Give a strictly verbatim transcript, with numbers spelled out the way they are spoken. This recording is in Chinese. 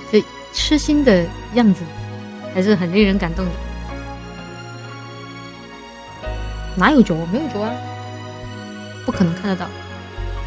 这痴心的样子还是很令人感动的。哪有酒？没有酒啊，不可能看得到。